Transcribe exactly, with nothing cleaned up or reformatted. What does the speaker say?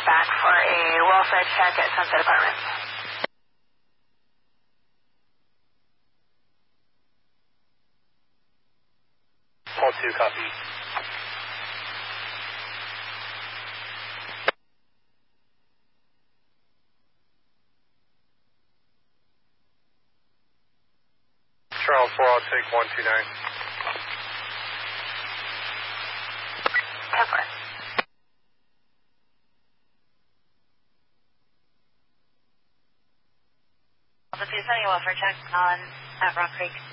back for a welfare check at Sunset Apartments. Paul two, copy. Charles four, I'll take one two nine. ten four. Also, please send a welfare check on at Rock Creek.